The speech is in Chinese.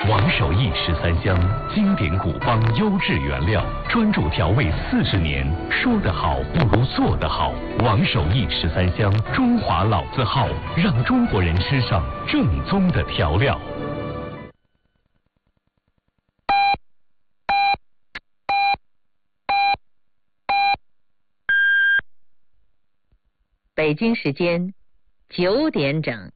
王守义13香，经典古方优质原料，专注调味40年，说得好不如做得好。王守义13香，中华老字号，让中国人吃上正宗的调料。 北京时间9点整。